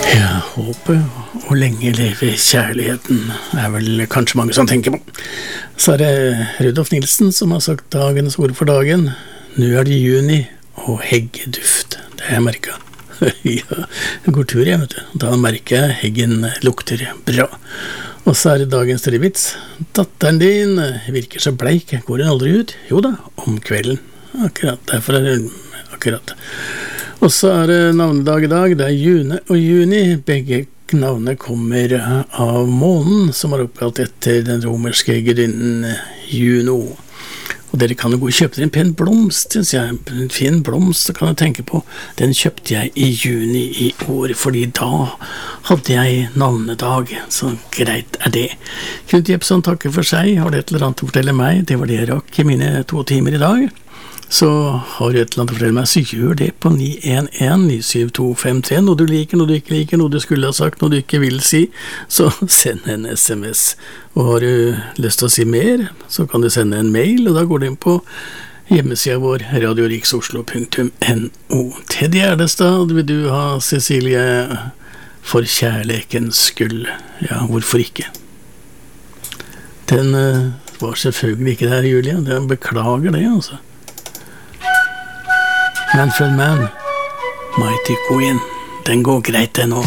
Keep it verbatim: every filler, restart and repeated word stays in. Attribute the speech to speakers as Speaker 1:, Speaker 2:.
Speaker 1: Ja, håpet og lenge leve kjærligheten er vel kanskje mange som tenker på. Så er det Rudolf Nilsen som har sagt dagens ord for dagen. Nå er det juni og heggeduft. Det har jeg merket. Ja, jeg går tur jeg, vet du. Da merker jeg heggen lukter bra. Og så er det dagens trivits. Datteren din virker så bleik, går hun aldri ut? Jo da, om kvelden. Akkurat, derfor er det akkurat. Og så er det navnedag i dag, det er June og Juni. Begge navnene kommer av månen, som er oppkalt etter den romerske gudinnen Juno. Og dere kan jo gå og kjøpe dere en pen blomst, synes jeg. En fin blomst, så kan jeg tenke på. Den kjøpte jeg i juni i år, fordi da hadde jeg navnedag. Så greit er det. Knut Jepson takker for seg. Har det et eller annet å fortelle meg? Det var det jeg rakk i mine to timer i dag. Så har du et eller annet å fortelle meg, så gjør det på ni en en ni syv to fem tre. Noe du liker, noe du ikke liker, noe du skulle ha sagt, noe du ikke vil si, så send en sms. Og har du lyst til å si mer, så kan du sende en mail, og da går du inn på hjemmesiden vår, radio riks oslo punktum no. Teddy Erdestad, vil du ha Cecilie for kjærlekens skyld? Ja, hvorfor ikke? Den uh, var selvfølgelig ikke der, Julia. Jeg beklager det, altså. Manfred Mann, Mighty Queen, den går greit det nå.